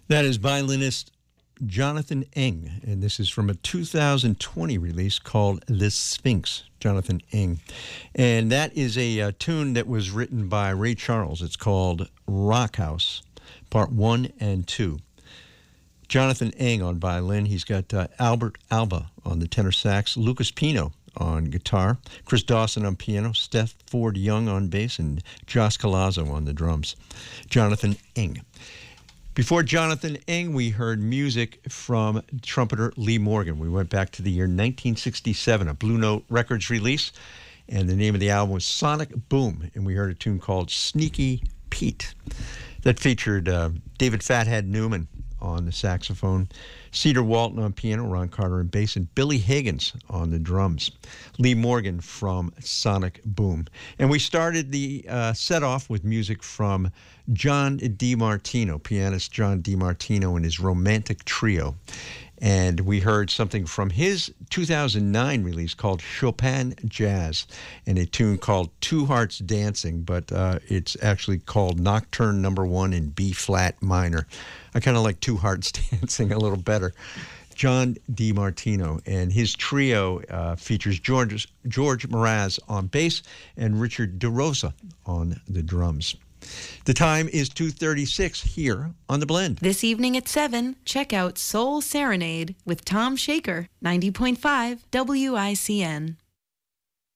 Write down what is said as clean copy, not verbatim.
That is violinist Jonathan Eng, and this is from a 2020 release called The Sphinx, Jonathan Eng. And that is a tune that was written by Ray Charles. It's called Rock House, Part 1 and 2. Jonathan Eng on violin. He's got Albert Alba on the tenor sax, Lucas Pino on guitar, Chris Dawson on piano, Steph Ford Young on bass, and Josh Colazzo on the drums. Jonathan Eng. Before Jonathan Eng, we heard music from trumpeter Lee Morgan. We went back to the year 1967, a Blue Note Records release, and the name of the album was Sonic Boom, and we heard a tune called Sneaky Pete. That featured David Fathead Newman on the saxophone, Cedar Walton on piano, Ron Carter on bass, and Billy Higgins on the drums. Lee Morgan from Sonic Boom. And we started the set off with music from John DiMartino, pianist John DiMartino and his Romantic Trio. And we heard something from his 2009 release called Chopin Jazz, and a tune called Two Hearts Dancing, but it's actually called Nocturne No. 1 in B-flat minor. I kind of like Two Hearts Dancing a little better. John DiMartino, and his trio features George Mraz on bass and Richard DeRosa on the drums. The time is 2:36 here on The Blend. This evening at 7, check out Soul Serenade with Tom Shaker, 90.5 WICN.